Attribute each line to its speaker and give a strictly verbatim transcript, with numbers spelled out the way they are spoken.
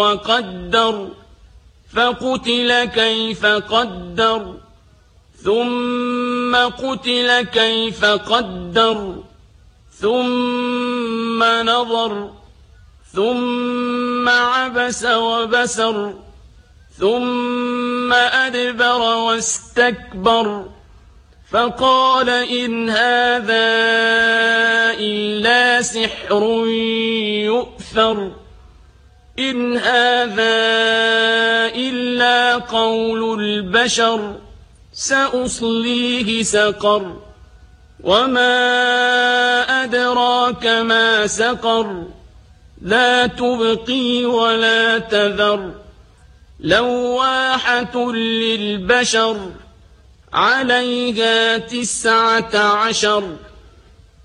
Speaker 1: وقدر فقتل كيف قدر ثم قتل كيف قدر ثم نظر ثم عبس وبسر ثم أدبر واستكبر فقال إن هذا إلا سحر يؤثر إن هذا إلا قول البشر سأصليه سقر وما أدراك ما سقر لا تبقي ولا تذر لواحة للبشر عليها تسعة عشر